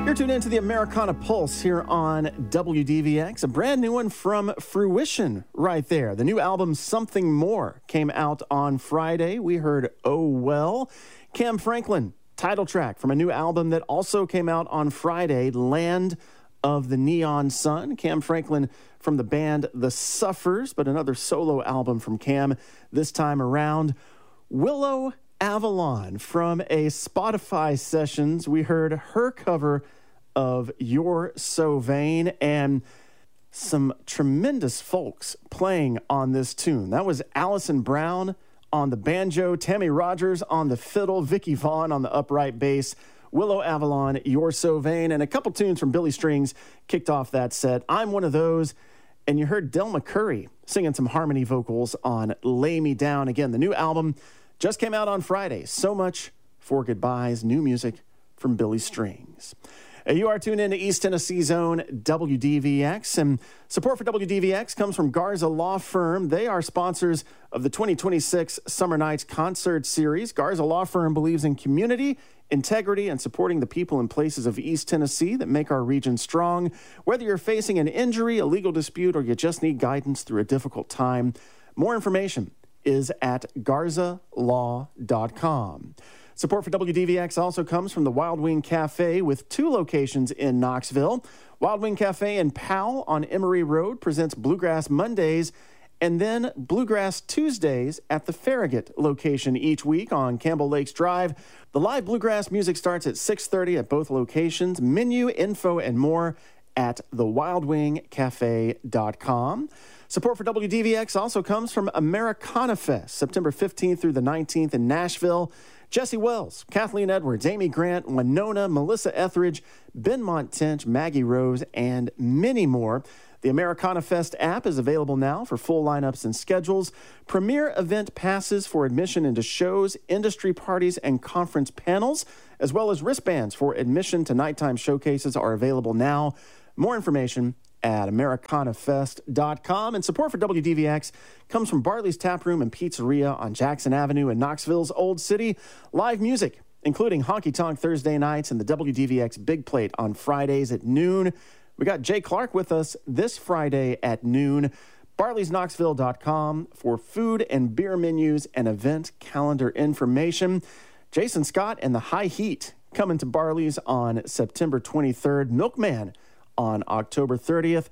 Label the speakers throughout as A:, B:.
A: You're tuned into the Americana Pulse here on WDVX. A brand new one from Fruition right there. The new album, Something More, came out on Friday. We heard Oh Well. Cam Franklin, title track from a new album that also came out on Friday, Land of the Neon Sun. Cam Franklin from the band The Suffers, but another solo album from Cam this time around. Willow Avalon from a Spotify Sessions. We heard her cover of You're So Vain, and some tremendous folks playing on this tune. That was Allison Brown on the banjo, Tammy Rogers on the fiddle, Vicky Vaughn on the upright bass, Willow Avalon, You're So Vain, and a couple tunes from Billy Strings kicked off that set. I'm One of Those, and you heard Del McCurry singing some harmony vocals on Lay Me Down. Again, the new album just came out on Friday. So Much for Goodbyes, new music from Billy Strings. You are tuned in to East Tennessee Zone WDVX, and support for WDVX comes from Garza Law Firm. They are sponsors of the 2026 Summer Nights Concert Series. Garza Law Firm believes in community, integrity, and supporting the people and places of East Tennessee that make our region strong. Whether you're facing an injury, a legal dispute, or you just need guidance through a difficult time, more information is at garzalaw.com. Support for WDVX also comes from the Wild Wing Cafe with 2 locations in Knoxville. Wild Wing Cafe in Powell on Emory Road presents Bluegrass Mondays and then Bluegrass Tuesdays at the Farragut location each week on Campbell Lakes Drive. The live bluegrass music starts at 6:30 at both locations. Menu, info, and more at thewildwingcafe.com. Support for WDVX also comes from Americana Fest, September 15th through the 19th in Nashville. Jesse Wells, Kathleen Edwards, Amy Grant, Winona, Melissa Etheridge, Ben Montench, Maggie Rose, and many more. The Americana Fest app is available now for full lineups and schedules. Premier event passes for admission into shows, industry parties, and conference panels, as well as wristbands for admission to nighttime showcases are available now. More information at americanafest.com. And support for WDVX comes from Bartley's Tap Room and Pizzeria on Jackson Avenue in Knoxville's Old City. Live music, including Honky Tonk Thursday nights and the WDVX Big Plate on Fridays at noon. We got Jay Clark with us this Friday at noon. Bartley'sKnoxville.com for food and beer menus and event calendar information. Jason Scott and the High Heat coming to Bartley's on September 23rd. Milkman on October 30th,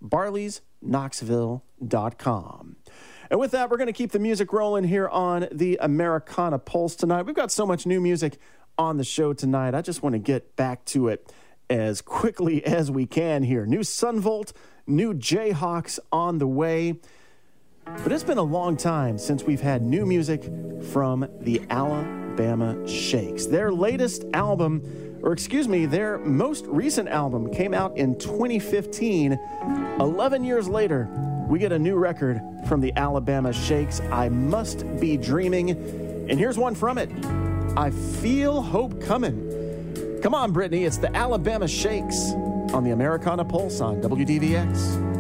A: bartleysknoxville.com. And with that, we're going to keep the music rolling here on the Americana Pulse tonight. We've got so much new music on the show tonight. I just want to get back to it as quickly as we can here. New Sunvolt, new Jayhawks on the way. But it's been a long time since we've had new music from the Alabama Shakes. Their latest album, their most recent album came out in 2015. 11 years later, we get a new record from the Alabama Shakes, I Must Be Dreaming. And here's one from it, I Feel Hope Coming. Come on, Brittany, it's the Alabama Shakes on the Americana Pulse on WDVX.